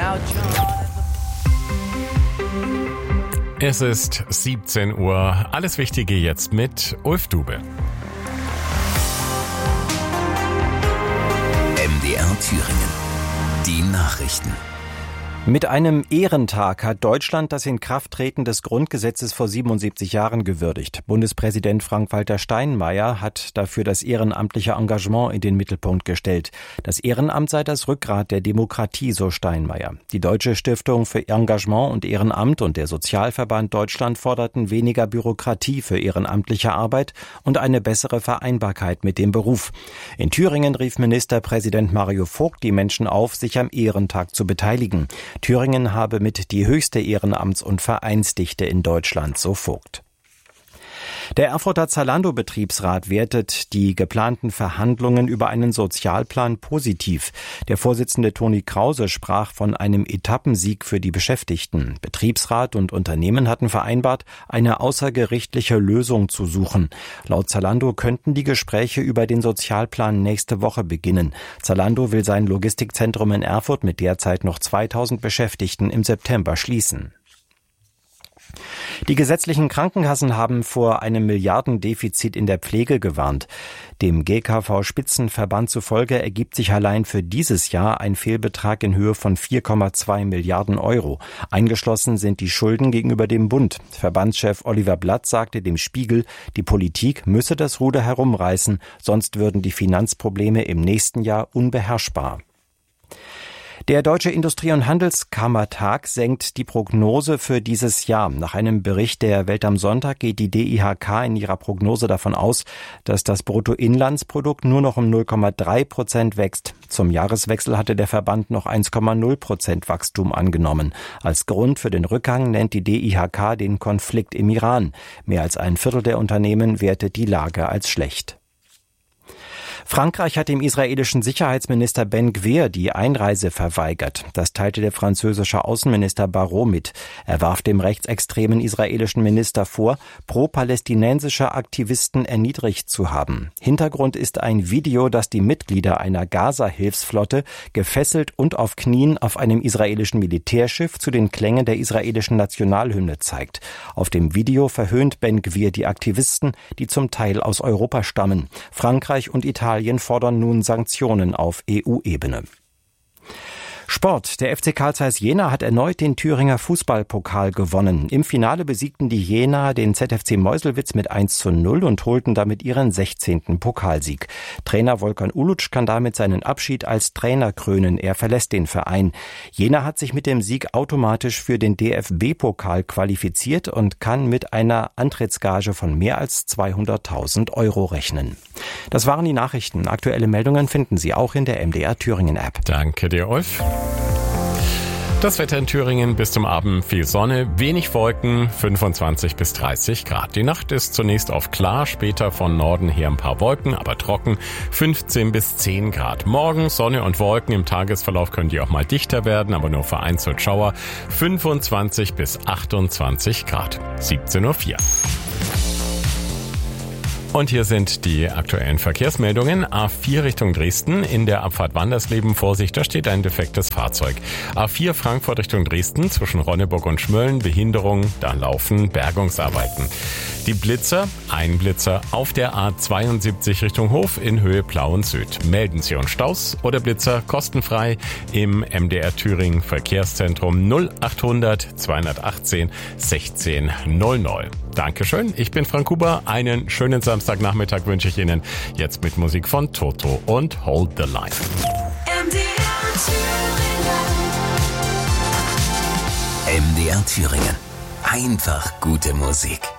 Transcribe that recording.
Es ist 17 Uhr. Alles Wichtige jetzt mit Ulf Dube. MDR Thüringen. Die Nachrichten. Mit einem Ehrentag hat Deutschland das Inkrafttreten des Grundgesetzes vor 77 Jahren gewürdigt. Bundespräsident Frank-Walter Steinmeier hat dafür das ehrenamtliche Engagement in den Mittelpunkt gestellt. Das Ehrenamt sei das Rückgrat der Demokratie, so Steinmeier. Die Deutsche Stiftung für Engagement und Ehrenamt und der Sozialverband Deutschland forderten weniger Bürokratie für ehrenamtliche Arbeit und eine bessere Vereinbarkeit mit dem Beruf. In Thüringen rief Ministerpräsident Mario Vogt die Menschen auf, sich am Ehrentag zu beteiligen. Thüringen habe mit die höchste Ehrenamts- und Vereinsdichte in Deutschland, so Vogt. Der Erfurter Zalando-Betriebsrat wertet die geplanten Verhandlungen über einen Sozialplan positiv. Der Vorsitzende Toni Krause sprach von einem Etappensieg für die Beschäftigten. Betriebsrat und Unternehmen hatten vereinbart, eine außergerichtliche Lösung zu suchen. Laut Zalando könnten die Gespräche über den Sozialplan nächste Woche beginnen. Zalando will sein Logistikzentrum in Erfurt mit derzeit noch 2000 Beschäftigten im September schließen. Die gesetzlichen Krankenkassen haben vor einem Milliardendefizit in der Pflege gewarnt. Dem GKV-Spitzenverband zufolge ergibt sich allein für dieses Jahr ein Fehlbetrag in Höhe von 4,2 Milliarden Euro. Eingeschlossen sind die Schulden gegenüber dem Bund. Verbandschef Oliver Blatt sagte dem Spiegel, die Politik müsse das Ruder herumreißen, sonst würden die Finanzprobleme im nächsten Jahr unbeherrschbar. Der Deutsche Industrie- und Handelskammertag senkt die Prognose für dieses Jahr. Nach einem Bericht der Welt am Sonntag geht die DIHK in ihrer Prognose davon aus, dass das Bruttoinlandsprodukt nur noch um 0,3% wächst. Zum Jahreswechsel hatte der Verband noch 1,0% Wachstum angenommen. Als Grund für den Rückgang nennt die DIHK den Konflikt im Iran. Mehr als ein Viertel der Unternehmen wertet die Lage als schlecht. Frankreich hat dem israelischen Sicherheitsminister Ben Gvir die Einreise verweigert. Das teilte der französische Außenminister Barrot mit. Er warf dem rechtsextremen israelischen Minister vor, pro-palästinensische Aktivisten erniedrigt zu haben. Hintergrund ist ein Video, das die Mitglieder einer Gaza-Hilfsflotte gefesselt und auf Knien auf einem israelischen Militärschiff zu den Klängen der israelischen Nationalhymne zeigt. Auf dem Video verhöhnt Ben Gvir die Aktivisten, die zum Teil aus Europa stammen. Frankreich und Italien fordern nun Sanktionen auf EU-Ebene. Sport. Der FC Carl Zeiss Jena hat erneut den Thüringer Fußballpokal gewonnen. Im Finale besiegten die Jenaer den ZFC Meuselwitz mit 1:0 und holten damit ihren 16. Pokalsieg. Trainer Volkan Uluc kann damit seinen Abschied als Trainer krönen. Er verlässt den Verein. Jena hat sich mit dem Sieg automatisch für den DFB-Pokal qualifiziert und kann mit einer Antrittsgage von mehr als 200.000 Euro rechnen. Das waren die Nachrichten. Aktuelle Meldungen finden Sie auch in der MDR Thüringen App. Danke dir, Ulf. Das Wetter in Thüringen bis zum Abend viel Sonne, wenig Wolken, 25 bis 30 Grad. Die Nacht ist zunächst oft klar, später von Norden her ein paar Wolken, aber trocken, 15 bis 10 Grad. Morgen Sonne und Wolken, im Tagesverlauf können die auch mal dichter werden, aber nur vereinzelt Schauer, 25 bis 28 Grad. 17:04 Uhr. Und hier sind die aktuellen Verkehrsmeldungen. A4 Richtung Dresden, in der Abfahrt Wandersleben, Vorsicht, da steht ein defektes Fahrzeug. A4 Frankfurt Richtung Dresden, zwischen Ronneburg und Schmölln, Behinderung, da laufen Bergungsarbeiten. Die Blitzer, ein Blitzer auf der A72 Richtung Hof in Höhe Plauen-Süd. Melden Sie uns Staus oder Blitzer kostenfrei im MDR Thüringen Verkehrszentrum 0800 218 1600. Dankeschön, ich bin Frank Huber. Einen schönen Samstagnachmittag wünsche ich Ihnen. Jetzt mit Musik von Toto und Hold the Line. MDR Thüringen. Einfach gute Musik.